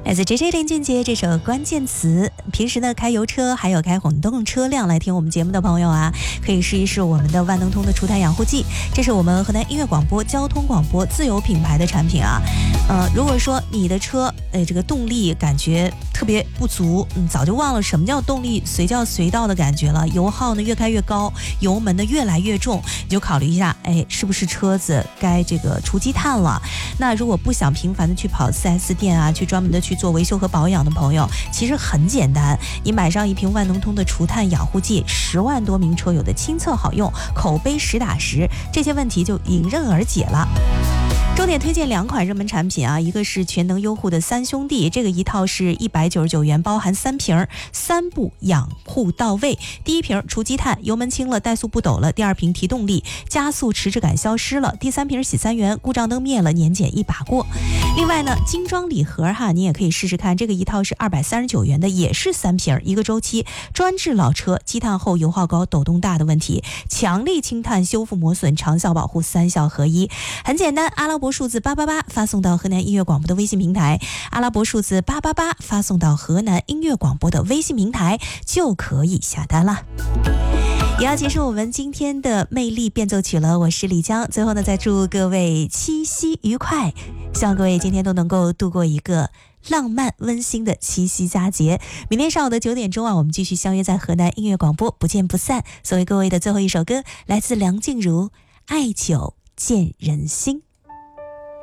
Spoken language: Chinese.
来自 JJ 林俊杰这首关键词。平时呢开油车还有开混动车辆来听我们节目的朋友啊，可以试一试我们的万能通的除碳养护剂，这是我们河南音乐广播交通广播自有品牌的产品啊。如果说你的车这个动力感觉特别不足，早就忘了什么叫动力随叫随到的感觉了，油耗呢越开越高，油门呢越来越重，你就考虑一下，是不是车子该这个除积碳了。那如果不想频繁的去跑 4S 店啊，去专门的去做维修和保养的朋友，其实很简单，你买上一瓶万能通的除碳养护剂，10万多名车友的亲测好用，口碑实打实，这些问题就迎刃而解了。重点推荐2款热门产品啊，一个是全能优护的3兄弟，这个一套是199元，包含3瓶，3步养护到位。第一瓶除积碳，油门轻了，怠速不抖了；第2瓶提动力，加速迟滞感消失了；第3瓶洗3元，故障灯灭了，年检一把过。另外呢，精装礼盒哈，你也可以试试看，这个一套是239元的，也是3瓶，1个周期，专治老车积碳后油耗高、抖动大的问题，强力清碳、修复磨损、长效保护，3效合一。很简单，阿拉伯数字888发送到河南音乐广播的微信平台，阿拉伯数字888发送到河南音乐广播的微信平台就可以下单了。也要结束我们今天的魅力变奏曲了，我是李江。最后呢，再祝各位七夕愉快，希望各位今天都能够度过一个浪漫温馨的七夕佳节。明天上午的9点钟啊，我们继续相约在河南音乐广播，不见不散。送给各位的最后一首歌，来自梁静茹，《爱久见人心》。